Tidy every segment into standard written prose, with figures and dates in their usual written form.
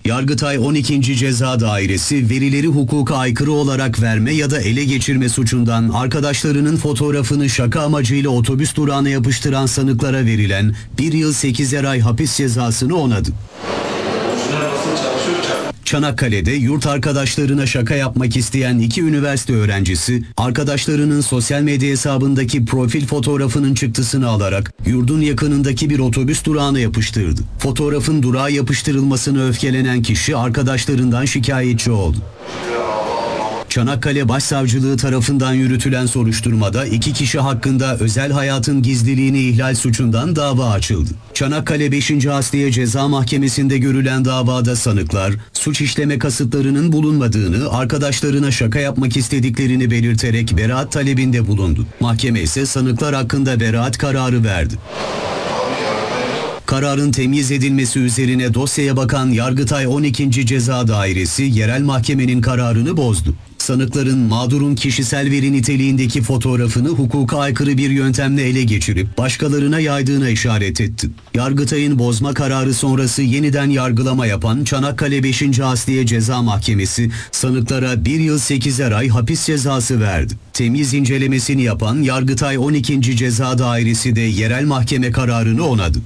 Yargıtay 12. Ceza Dairesi verileri hukuka aykırı olarak verme ya da ele geçirme suçundan arkadaşlarının fotoğrafını şaka amacıyla otobüs durağına yapıştıran sanıklara verilen 1 yıl 8'er ay hapis cezasını onadı. Çanakkale'de yurt arkadaşlarına şaka yapmak isteyen 2 üniversite öğrencisi, arkadaşlarının sosyal medya hesabındaki profil fotoğrafının çıktısını alarak yurdun yakınındaki bir otobüs durağına yapıştırdı. Fotoğrafın durağa yapıştırılmasına öfkelenen kişi arkadaşlarından şikayetçi oldu. Çanakkale Başsavcılığı tarafından yürütülen soruşturmada 2 kişi hakkında özel hayatın gizliliğini ihlal suçundan dava açıldı. Çanakkale 5. Asliye Ceza Mahkemesi'nde görülen davada sanıklar, suç işleme kasıtlarının bulunmadığını, arkadaşlarına şaka yapmak istediklerini belirterek beraat talebinde bulundu. Mahkeme ise sanıklar hakkında beraat kararı verdi. Kararın temyiz edilmesi üzerine dosyaya bakan Yargıtay 12. Ceza Dairesi yerel mahkemenin kararını bozdu. Sanıkların mağdurun kişisel veri niteliğindeki fotoğrafını hukuka aykırı bir yöntemle ele geçirip başkalarına yaydığına işaret etti. Yargıtay'ın bozma kararı sonrası yeniden yargılama yapan Çanakkale 5. Asliye Ceza Mahkemesi sanıklara 1 yıl 8'er ay hapis cezası verdi. Temyiz incelemesini yapan Yargıtay 12. Ceza Dairesi de yerel mahkeme kararını onadı.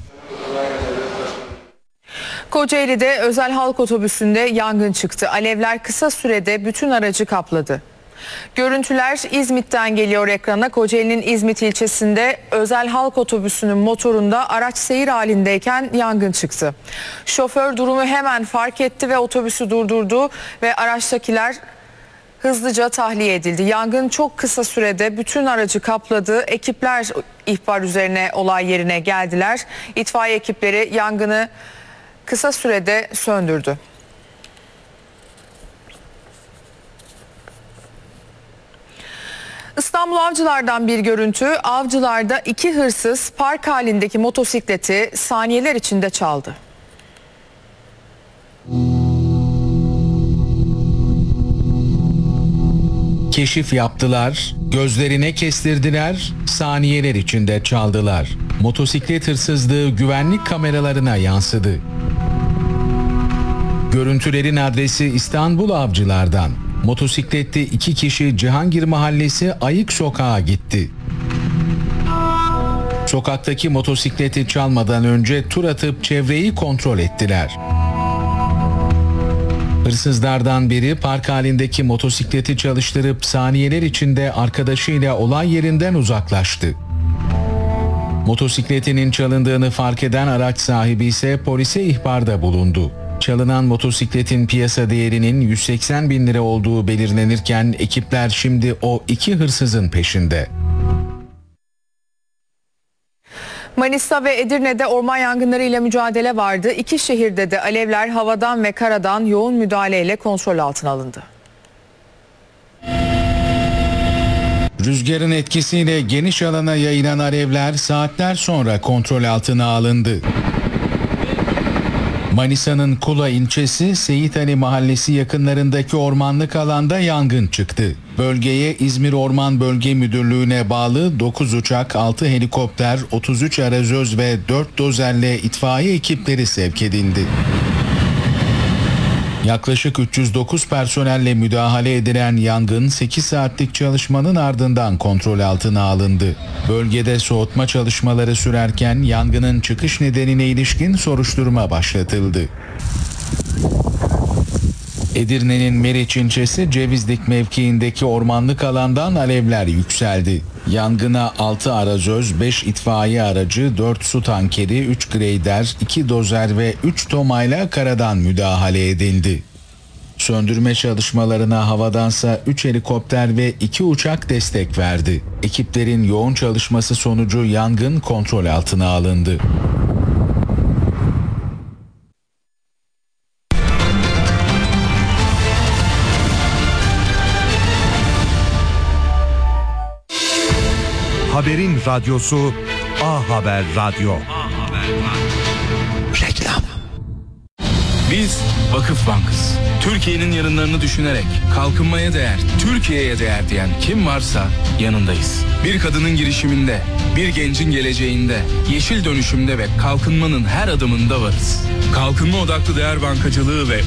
Kocaeli'de özel halk otobüsünde yangın çıktı. Alevler kısa sürede bütün aracı kapladı. Görüntüler İzmit'ten geliyor ekrana. Kocaeli'nin İzmit ilçesinde özel halk otobüsünün motorunda araç seyir halindeyken yangın çıktı. Şoför durumu hemen fark etti ve otobüsü durdurdu ve araçtakiler hızlıca tahliye edildi. Yangın çok kısa sürede bütün aracı kapladı. Ekipler ihbar üzerine olay yerine geldiler. İtfaiye ekipleri yangını kısa sürede söndürdü. İstanbul Avcılar'dan bir görüntü. Avcılar'da 2 hırsız park halindeki motosikleti saniyeler içinde çaldı. Keşif yaptılar, gözlerine kestirdiler, saniyeler içinde çaldılar. Motosiklet hırsızlığı güvenlik kameralarına yansıdı. Görüntülerin adresi İstanbul Avcılar'dan. Motosikletli 2 kişi Cihangir Mahallesi Ayık Sokağa gitti. Sokaktaki motosikleti çalmadan önce tur atıp çevreyi kontrol ettiler. Hırsızlardan biri park halindeki motosikleti çalıştırıp saniyeler içinde arkadaşıyla olay yerinden uzaklaştı. Motosikletinin çalındığını fark eden araç sahibi ise polise ihbarda bulundu. Çalınan motosikletin piyasa değerinin 180 bin lira olduğu belirlenirken ekipler şimdi o 2 hırsızın peşinde. Manisa ve Edirne'de orman yangınlarıyla mücadele vardı. 2 şehirde de alevler havadan ve karadan yoğun müdahaleyle kontrol altına alındı. Rüzgarın etkisiyle geniş alana yayılan alevler saatler sonra kontrol altına alındı. Manisa'nın Kula ilçesi Seyit Ali Mahallesi yakınlarındaki ormanlık alanda yangın çıktı. Bölgeye İzmir Orman Bölge Müdürlüğü'ne bağlı 9 uçak, 6 helikopter, 33 arazöz ve 4 dozerle itfaiye ekipleri sevk edildi. Yaklaşık 309 personelle müdahale edilen yangın 8 saatlik çalışmanın ardından kontrol altına alındı. Bölgede soğutma çalışmaları sürerken yangının çıkış nedenine ilişkin soruşturma başlatıldı. Edirne'nin Meriç ilçesi Cevizlik mevkiindeki ormanlık alandan alevler yükseldi. Yangına 6 arazöz, 5 itfaiye aracı, 4 su tankeri, 3 greyder, 2 dozer ve 3 tomayla karadan müdahale edildi. Söndürme çalışmalarına havadansa 3 helikopter ve 2 uçak destek verdi. Ekiplerin yoğun çalışması sonucu yangın kontrol altına alındı. Haberin radyosu A Haber Radyo. Reklam. Biz Vakıf Bank'ız. Türkiye'nin yarınlarını düşünerek kalkınmaya değer, Türkiye'ye değer diyen kim varsa yanındayız. Bir kadının girişiminde, bir gencin geleceğinde, yeşil dönüşümde ve kalkınmanın her adımında varız. Kalkınma odaklı değer bankacılığı ve